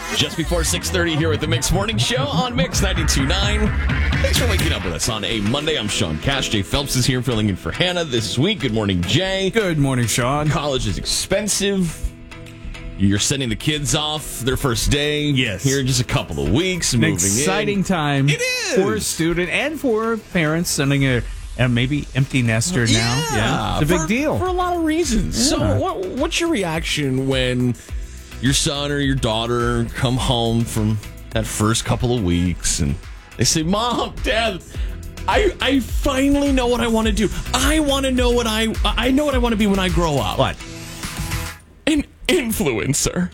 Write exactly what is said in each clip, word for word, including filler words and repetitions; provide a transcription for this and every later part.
Just before six thirty here with the Mix Morning Show on Mix ninety-two point nine. Thanks for waking up with us on a Monday. I'm Sean Cash. Jay Phelps is here filling in for Hannah this week. Good morning, Jay. Good morning, Sean. College is expensive. You're sending the kids off their first day. Yes. Here in just a couple of weeks. An moving exciting in. time It is. for a student and for parents sending a, a maybe empty nester now. Yeah. It's a big for, deal. For a lot of reasons. Yeah. So what, what's your reaction when your son or your daughter come home from that first couple of weeks and they say, Mom, Dad, I I finally know what I want to do. I want to know what I I know what I want to be when I grow up. What? An influencer.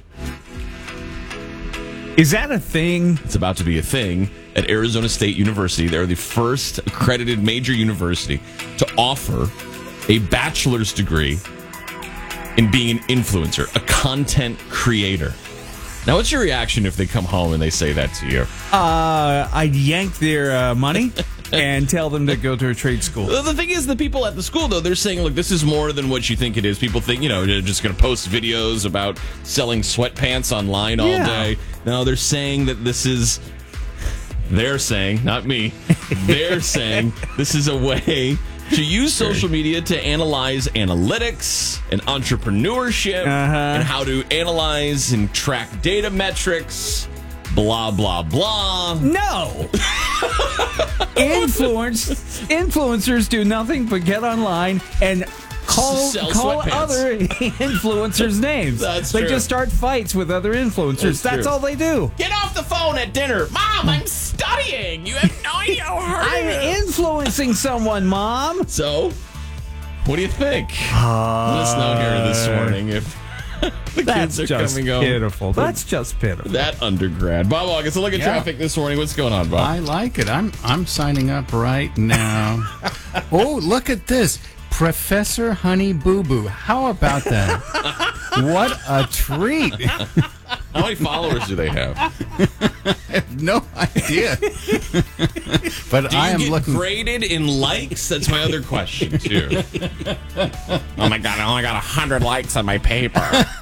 Is that a thing? It's about to be a thing at Arizona State University. They're the first accredited major university to offer a bachelor's degree in being an influencer, a content creator. Now, what's your reaction if they come home and they say that to you? Uh, I'd yank their uh, money and tell them to go to a trade school. Well, the thing is, the people at the school, though, they're saying, look, this is more than what you think it is. People think, you know, they're just going to post videos about selling sweatpants online all Yeah. day. No, they're saying that this is, they're saying, not me, they're saying this is a way to use social media to analyze analytics and entrepreneurship Uh-huh. and how to analyze and track data metrics, blah, blah, blah. No. Influence influencers do nothing but get online and call Sell call sweatpants. other influencers names. That's they true. just start fights with other influencers. That's That's, true. all they do. Get off the phone at dinner. Mom, I'm studying. You have no idea how hard I'm it is. influencing someone, Mom. So, what do you think? Let us know here this morning if the That's kids are just coming home. pitiful. That's just pitiful. That undergrad. Bob August, a look at Yeah. traffic this morning. What's going on, Bob? I like it. I'm I'm signing up right now. Oh, look at this. Professor Honey Boo Boo. How about that? What a treat. How many followers do they have? No idea. But Do you I am get looking. graded in likes? That's my other question, too. Oh, my God. I only got one hundred likes on my paper.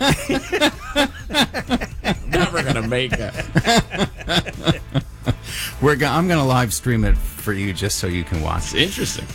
Never going to make it. We're go- I'm going to live stream it for you just so you can watch. It's interesting.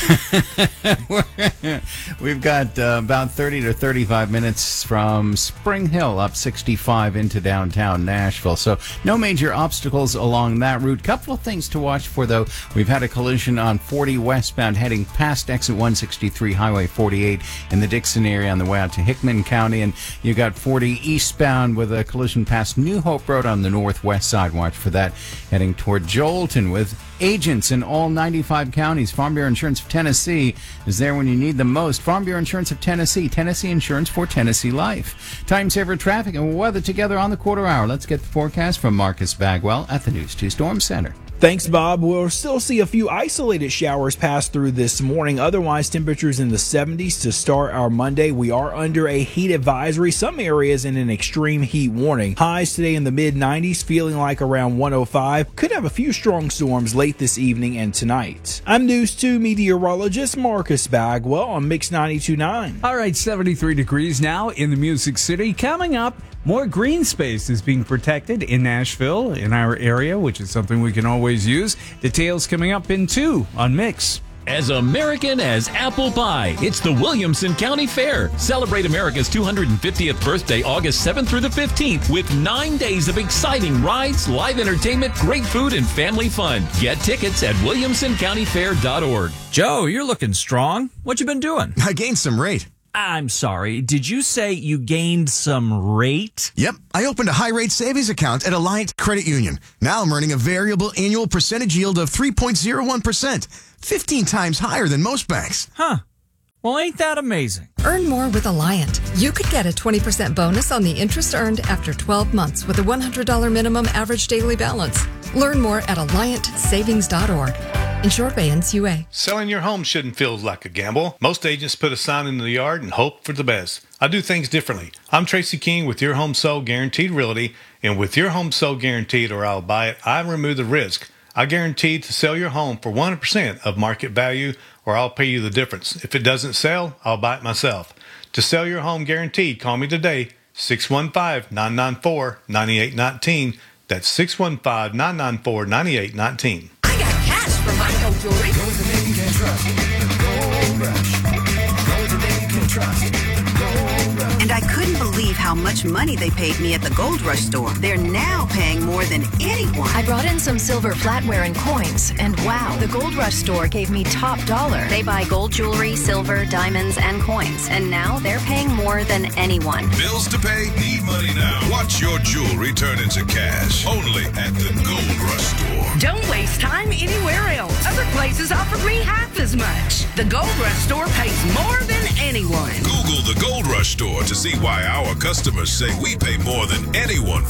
We've got uh, about thirty to thirty-five minutes from Spring Hill up sixty-five into downtown Nashville. So no major obstacles along that route. Couple of things to watch for, though. We've had a collision on forty westbound heading past exit one sixty-three, Highway forty-eight in the Dixon area on the way out to Hickman County. And you got forty eastbound with a collision past New Hope Road on the northwest side. Watch for that heading toward Jolton with agents in all ninety-five counties. Farm Bureau Insurance of Tennessee is there when you need them most. Farm Bureau Insurance of Tennessee, Tennessee Insurance for Tennessee Life. Time saver traffic and weather together on the quarter hour. Let's get the forecast from Marcus Bagwell at the News two Storm Center. Thanks, Bob. We'll still see a few isolated showers pass through this morning. Otherwise, temperatures in the seventies to start our Monday. We are under a heat advisory. Some areas in an extreme heat warning. Highs today in the mid nineties, feeling like around one oh five. Could have a few strong storms late this evening and tonight. I'm News two meteorologist Marcus Bagwell on Mix ninety-two point nine. All right, seventy-three degrees now in the Music City. Coming up, more green space is being protected in Nashville, in our area, which is something we can always use. Details coming up in two on Mix. As American as apple pie, it's the Williamson County Fair. Celebrate America's two hundred fiftieth birthday August seventh through the fifteenth with nine days of exciting rides, live entertainment, great food, and family fun. Get tickets at williamson county fair dot org. Joe, you're looking strong. What you been doing? I gained some weight. I'm sorry. Did you say you gained some rate? Yep, I opened a high-rate savings account at Alliant Credit Union. Now I'm earning a variable annual percentage yield of three point zero one percent, fifteen times higher than most banks. Huh. Well, ain't that amazing? Earn more with Alliant. You could get a twenty percent bonus on the interest earned after twelve months with a one hundred dollars minimum average daily balance. Learn more at alliant savings dot org. Insured by N C U A. Selling your home shouldn't feel like a gamble. Most agents put a sign in the yard and hope for the best. I do things differently. I'm Tracy King with Your Home Sold Guaranteed Realty, and with Your Home Sold Guaranteed or I'll Buy It, I remove the risk. I guarantee to sell your home for one hundred percent of market value, or I'll pay you the difference. If it doesn't sell, I'll buy it myself. To sell your home guaranteed, call me today, six one five, nine nine four, nine eight one nine. That's six one five, nine nine four, nine eight one nine. I got cash for my gold jewelry. Go with the name you can trust. Gold Rush. Go with the name you can trust. Gold Rush. And I couldn't believe how much money they paid me at the Gold Rush store. They're now paying more than anyone. I brought in some silver flatware and coins, and wow, the Gold Rush store gave me top dollar. They buy gold jewelry, silver, diamonds, and coins, and now they're paying more than anyone. Bills to pay, need money now. Watch your jewelry turn into cash. Only at the Gold Rush store. Don't waste time anywhere else. Other places offer me half as much. The Gold Rush store pays more than anyone. Google the Gold Rush store to see why our customers say we pay more than anyone